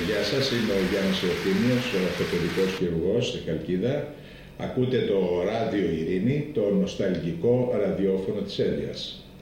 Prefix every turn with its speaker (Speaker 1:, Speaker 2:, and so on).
Speaker 1: Γεια σας, είμαι ο Γιάννης Ευθύμιος, ο orthopedικός χειρουργός στη Χαλκίδα. Ακούτε το Ράδιο Ειρήνη, το νοσταλγικό ραδιόφωνο της Έλιας.